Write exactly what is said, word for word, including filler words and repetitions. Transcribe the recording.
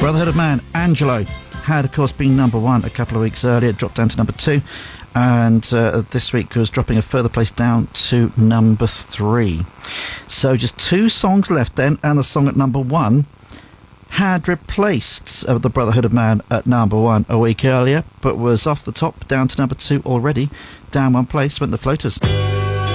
Brotherhood of Man, Angelo, had of course been number one a couple of weeks earlier, dropped down to number two, and uh, this week was dropping a further place down to number three. So just two songs left then, and the song at number one had replaced uh, the Brotherhood of Man at number one a week earlier, but was off the top down to number two already. Down one place went the Floaters.